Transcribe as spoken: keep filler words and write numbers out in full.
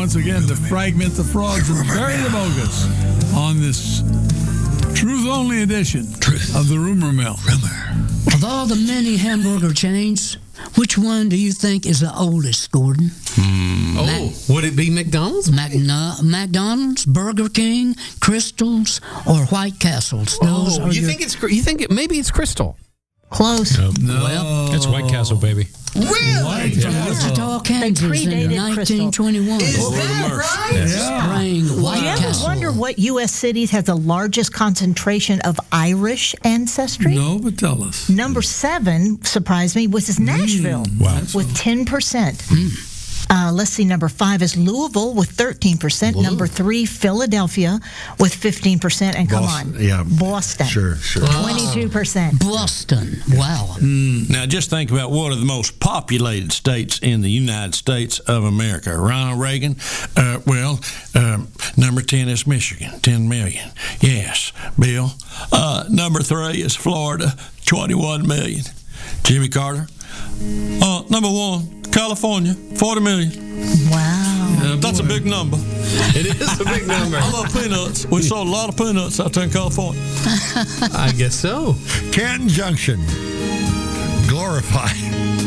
once again to fragment the frauds and bury the bogus on this truth-only edition Truth. of the Rumor Mill. Rumor. Of all the many hamburger chains, which one do you think is the oldest, Gordon? Mm. Oh, Mac- would it be McDonald's? Mac- McDonald's, Burger King, Crystals, or White Castles? Those Oh, are you your- think it's you think it maybe it's Crystal? Close. No. Well, It's White Castle, baby. Really? White from Wichita, Kansas in predated nineteen twenty-one. Is that right? Yeah. Spraying White Do you ever Castle. wonder what U S cities has the largest concentration of Irish ancestry? No, but tell us. Number seven, surprised me, was Nashville Wow. with ten percent. Uh, let's see, number five is Louisville with thirteen percent. Whoa. Number three, Philadelphia with fifteen percent. And come Boston, on, yeah. Boston, Sure, sure. twenty-two percent. Boston. Wow. Now, just think about one of the most populated states in the United States of America. Ronald Reagan, uh, well, um, number ten is Michigan, ten million. Yes, Bill. Uh, number three is Florida, twenty-one million. Jimmy Carter. Uh, number one, California, forty million. Wow. That's a big number. It is a big number. I love peanuts. We sold a lot of peanuts out there in California. I guess so. Canton Junction. Glorify.